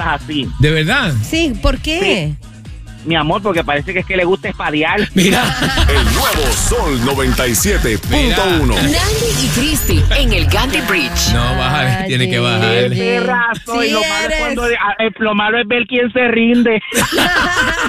cosas así. ¿De verdad? Sí, ¿por qué? Sí. Mi amor, porque parece que es que le gusta espadear. Mira. El nuevo Sol 97.1. Nandy y Cristi en el Gandhi Bridge. No, bájale, tiene que bajar. Qué razón. Sí Y lo malo, es eres. lo malo es ver quién se rinde.